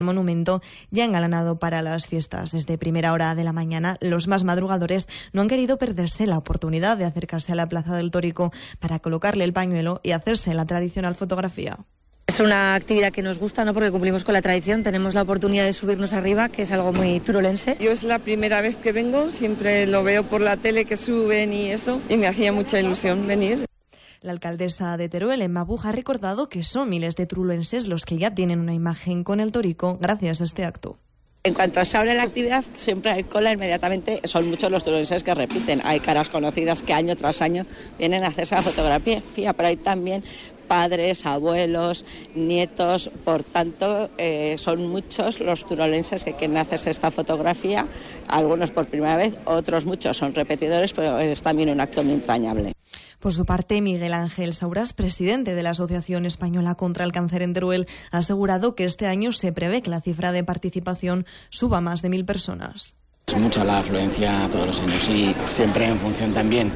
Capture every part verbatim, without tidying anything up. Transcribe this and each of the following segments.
monumento ya engalanado para las fiestas. Desde primera hora de la mañana, los más madrugadores no han querido perderse la oportunidad de acercarse a la Plaza del Tórico para colocarle el pañuelo y hacerse la tradicional fotografía. Es una actividad que nos gusta, ¿no? Porque cumplimos con la tradición, tenemos la oportunidad de subirnos arriba, que es algo muy turolense. Yo es la primera vez que vengo, siempre lo veo por la tele que suben y eso, y me hacía mucha ilusión venir. La alcaldesa de Teruel, Emma Buja, ha recordado que son miles de turulenses los que ya tienen una imagen con el Tórico gracias a este acto. En cuanto se abre la actividad, siempre hay cola inmediatamente. Son muchos los turulenses que repiten. Hay caras conocidas que año tras año vienen a hacerse la fotografía, pero hay también padres, abuelos, nietos. Por tanto, eh, son muchos los turolenses que quieren hacerse esta fotografía, algunos por primera vez, otros muchos son repetidores, pero es también un acto muy entrañable. Por su parte, Miguel Ángel Saurás, presidente de la Asociación Española contra el Cáncer en Teruel, ha asegurado que este año se prevé que la cifra de participación suba a más de mil personas. Es mucha la afluencia todos los años y siempre en función también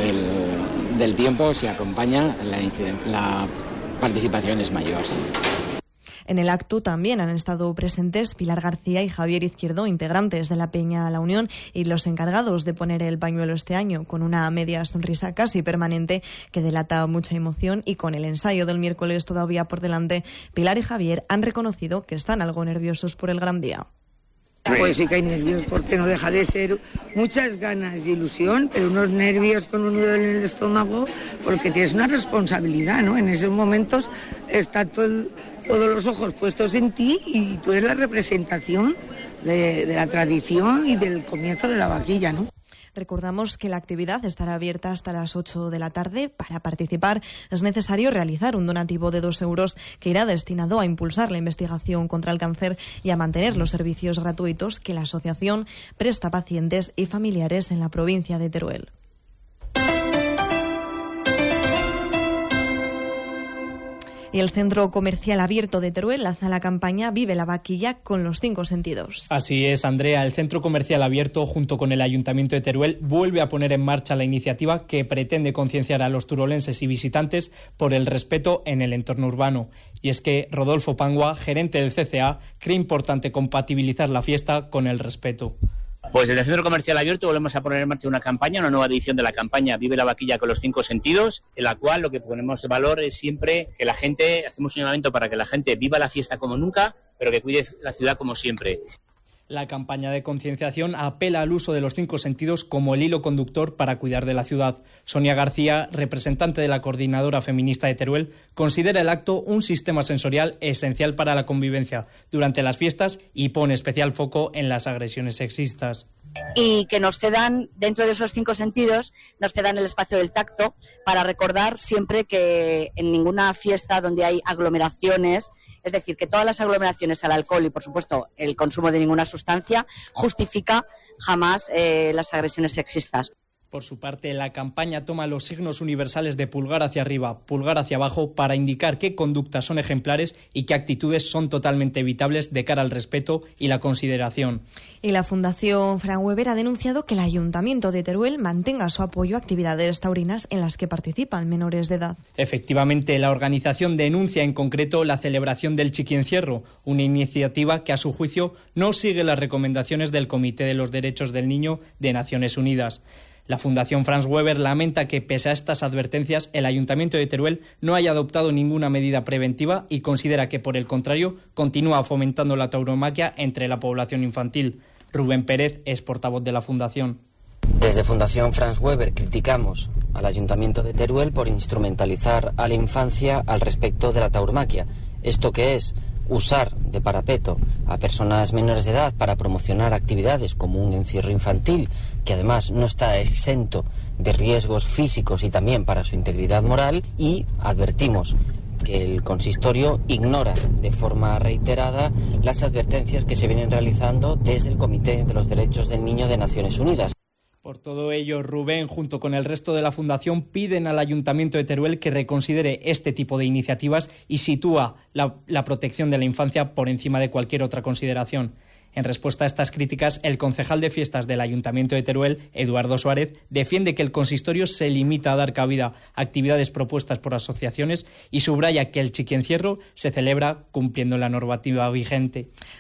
del, del tiempo se acompaña, la, la participación es mayor. Sí. En el acto también han estado presentes Pilar García y Javier Izquierdo, integrantes de la Peña La Unión y los encargados de poner el pañuelo este año, con una media sonrisa casi permanente que delata mucha emoción, y con el ensayo del miércoles todavía por delante, Pilar y Javier han reconocido que están algo nerviosos por el gran día. Pues sí que hay nervios, porque no deja de ser muchas ganas y ilusión, pero unos nervios con un nudo en el estómago, porque tienes una responsabilidad, ¿no? En esos momentos están todo, todos los ojos puestos en ti y tú eres la representación de, de la tradición y del comienzo de la vaquilla, ¿no? Recordamos que la actividad estará abierta hasta las ocho de la tarde. Para participar es necesario realizar un donativo de dos euros que irá destinado a impulsar la investigación contra el cáncer y a mantener los servicios gratuitos que la asociación presta a pacientes y familiares en la provincia de Teruel. Y el Centro Comercial Abierto de Teruel lanza la campaña Vive la Vaquilla con los cinco sentidos. Así es, Andrea. El Centro Comercial Abierto, junto con el Ayuntamiento de Teruel, vuelve a poner en marcha la iniciativa que pretende concienciar a los turolenses y visitantes por el respeto en el entorno urbano. Y es que Rodolfo Pangua, gerente del C C A, cree importante compatibilizar la fiesta con el respeto. Pues desde el Centro Comercial Abierto volvemos a poner en marcha una campaña, una nueva edición de la campaña Vive la Vaquilla con los cinco sentidos, en la cual lo que ponemos de valor es siempre que la gente, hacemos un llamamiento para que la gente viva la fiesta como nunca, pero que cuide la ciudad como siempre. La campaña de concienciación apela al uso de los cinco sentidos como el hilo conductor para cuidar de la ciudad. Sonia García, representante de la Coordinadora Feminista de Teruel, considera el acto un sistema sensorial esencial para la convivencia durante las fiestas y pone especial foco en las agresiones sexistas. Y que nos cedan, dentro de esos cinco sentidos, nos cedan el espacio del tacto para recordar siempre que en ninguna fiesta donde hay aglomeraciones, es decir, que todas las aglomeraciones al alcohol y, por supuesto, el consumo de ninguna sustancia justifica jamás eh, las agresiones sexistas. Por su parte, la campaña toma los signos universales de pulgar hacia arriba, pulgar hacia abajo, para indicar qué conductas son ejemplares y qué actitudes son totalmente evitables de cara al respeto y la consideración. Y la Fundación Fran Weber ha denunciado que el Ayuntamiento de Teruel mantenga su apoyo a actividades taurinas en las que participan menores de edad. Efectivamente, la organización denuncia en concreto la celebración del Chiquiencierro, una iniciativa que a su juicio no sigue las recomendaciones del Comité de los Derechos del Niño de Naciones Unidas. La Fundación Franz Weber lamenta que, pese a estas advertencias, el Ayuntamiento de Teruel no haya adoptado ninguna medida preventiva y considera que, por el contrario, continúa fomentando la tauromaquia entre la población infantil. Rubén Pérez es portavoz de la Fundación. Desde Fundación Franz Weber criticamos al Ayuntamiento de Teruel por instrumentalizar a la infancia al respecto de la tauromaquia. ¿Esto qué es? Usar de parapeto a personas menores de edad para promocionar actividades como un encierro infantil, que además no está exento de riesgos físicos y también para su integridad moral, y advertimos que el consistorio ignora de forma reiterada las advertencias que se vienen realizando desde el Comité de los Derechos del Niño de Naciones Unidas. Por todo ello, Rubén, junto con el resto de la Fundación, piden al Ayuntamiento de Teruel que reconsidere este tipo de iniciativas y sitúa la, la protección de la infancia por encima de cualquier otra consideración. En respuesta a estas críticas, el concejal de fiestas del Ayuntamiento de Teruel, Eduardo Suárez, defiende que el consistorio se limita a dar cabida a actividades propuestas por asociaciones y subraya que el Chiquiencierro se celebra cumpliendo la normativa vigente.